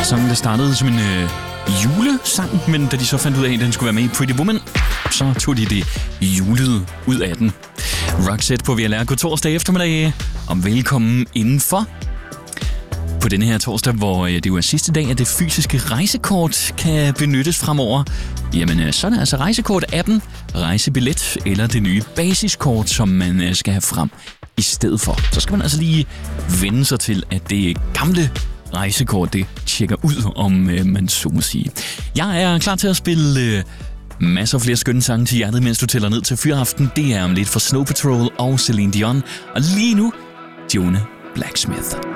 Sangen, der startede som en julesang, men da de så fandt ud af, at den skulle være med i Pretty Woman, så tog de det julede ud af den. Roxette på VLR. God torsdag eftermiddag, og velkommen indenfor. På denne her torsdag, hvor det jo er sidste dag, at det fysiske rejsekort kan benyttes fremover, jamen så er det altså rejsekort-appen, rejsebillet eller det nye basiskort, som man skal have frem i stedet for. Så skal man altså lige vende sig til, at det gamle rejsekort, det tjekker ud, om man så må sige. Jeg er klar til at spille masser af flere skønne sange til hjertet, mens du tæller ned til Fyraften. Det er om lidt for Snow Patrol og Celine Dion. Og lige nu, Jonah Blacksmith.